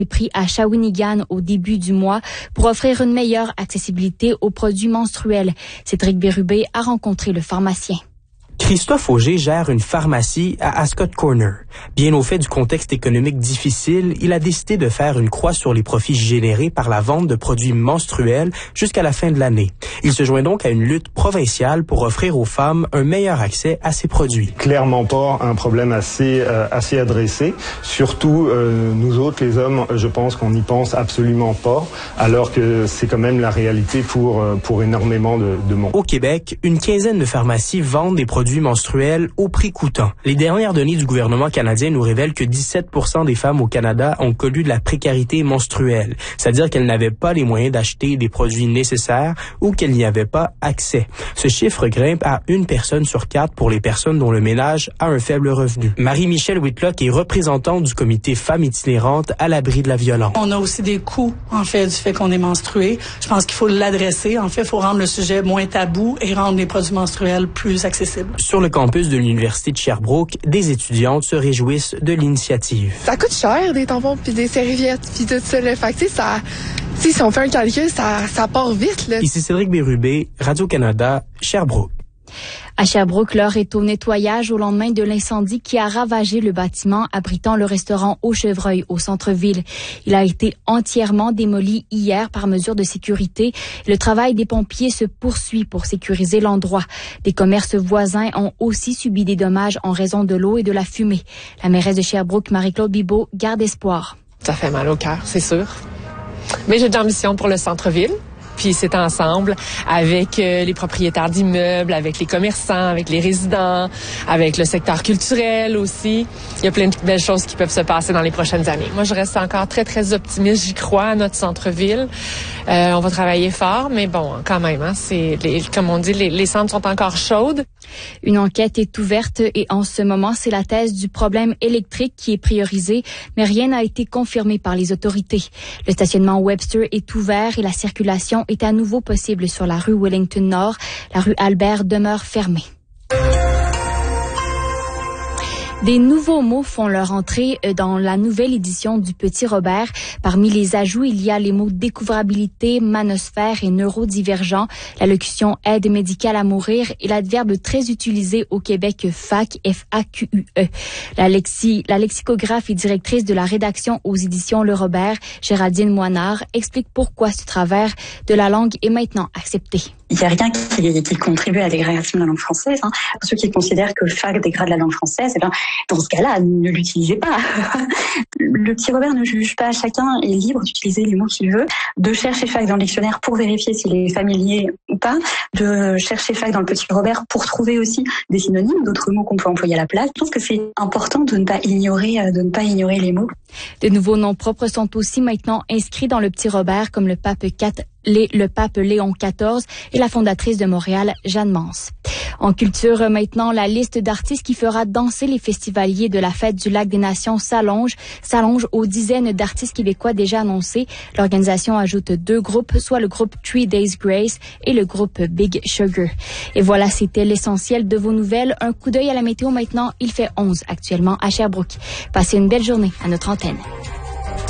pris à Shawinigan au début du mois pour offrir une meilleure accessibilité aux produits menstruels. Cédric Bérubé a rencontré le pharmacien. Christophe Auger gère une pharmacie à Ascot Corner. Bien au fait du contexte économique difficile, il a décidé de faire une croix sur les profits générés par la vente de produits menstruels jusqu'à la fin de l'année. Il se joint donc à une lutte provinciale pour offrir aux femmes un meilleur accès à ces produits. Clairement pas un problème assez adressé. Surtout, nous autres, les hommes, je pense qu'on n'y pense absolument pas, alors que c'est quand même la réalité pour énormément de monde. Au Québec, une quinzaine de pharmacies vendent des produits menstruels au prix coûtant. Les dernières données du gouvernement canadien nous révèlent que 17% des femmes au Canada ont connu de la précarité menstruelle, c'est-à-dire qu'elles n'avaient pas les moyens d'acheter des produits nécessaires ou qu'elles n'y avaient pas accès. Ce chiffre grimpe à 1 personne sur 4 pour les personnes dont le ménage a un faible revenu. Marie-Michelle Whitlock est représentante du comité Femmes itinérantes à l'abri de la violence. On a aussi des coûts, en fait, du fait qu'on est menstrué. Je pense qu'il faut l'adresser. En fait, il faut rendre le sujet moins tabou et rendre les produits menstruels plus accessibles. Sur le campus de l'Université de Sherbrooke, des étudiantes se réjouissent de l'initiative. Ça coûte cher, des tampons, puis des serviettes, puis tout ça. Là. Fait que, si on fait un calcul, ça part vite. Là. Ici Cédric Bérubé, Radio-Canada, Sherbrooke. À Sherbrooke, l'heure est au nettoyage au lendemain de l'incendie qui a ravagé le bâtiment abritant le restaurant Au Chevreuil au centre-ville. Il a été entièrement démoli hier par mesure de sécurité. Le travail des pompiers se poursuit pour sécuriser l'endroit. Des commerces voisins ont aussi subi des dommages en raison de l'eau et de la fumée. La mairesse de Sherbrooke, Marie-Claude Bibeau, garde espoir. Ça fait mal au cœur, c'est sûr. Mais j'ai de l'ambition pour le centre-ville. Puis c'est ensemble avec les propriétaires d'immeubles, avec les commerçants, avec les résidents, avec le secteur culturel aussi. Il y a plein de belles choses qui peuvent se passer dans les prochaines années. Moi, je reste encore très, très optimiste. J'y crois à notre centre-ville. On va travailler fort, mais bon, quand même, hein, comme on dit, les cendres sont encore chaudes. Une enquête est ouverte et en ce moment, c'est la thèse du problème électrique qui est priorisée, mais rien n'a été confirmé par les autorités. Le stationnement Webster est ouvert et la circulation est à nouveau possible sur la rue Wellington Nord. La rue Albert demeure fermée. Des nouveaux mots font leur entrée dans la nouvelle édition du Petit Robert. Parmi les ajouts, il y a les mots découvrabilité, manosphère et neurodivergent, la locution aide médicale à mourir et l'adverbe très utilisé au Québec FAQ, F-A-Q-U-E. La lexicographe et directrice de la rédaction aux éditions Le Robert, Géraldine Moinard, explique pourquoi ce travers de la langue est maintenant accepté. Il n'y a rien qui contribue à la dégradation de la langue française. Hein. Pour ceux qui considèrent que le FAQ dégrade la langue française, dans ce cas-là, ne l'utilisez pas. Le Petit Robert ne juge pas. Chacun est libre d'utiliser les mots qu'il veut, de chercher FAQ dans le dictionnaire pour vérifier s'il est familier ou pas, de chercher FAQ dans le Petit Robert pour trouver aussi des synonymes, d'autres mots qu'on peut employer à la place. Je trouve que c'est important de ne pas ignorer les mots. De nouveaux noms propres sont aussi maintenant inscrits dans le Petit Robert, comme le pape Léon XIV et la fondatrice de Montréal, Jeanne Mance. En culture, maintenant, la liste d'artistes qui fera danser les festivaliers de la Fête du Lac des Nations s'allonge aux dizaines d'artistes québécois déjà annoncés. L'organisation ajoute 2 groupes, soit le groupe 3 Days Grace et le groupe Big Sugar. Et voilà, c'était l'essentiel de vos nouvelles. Un coup d'œil à la météo maintenant. Il fait 11 actuellement à Sherbrooke. Passez une belle journée à notre antenne.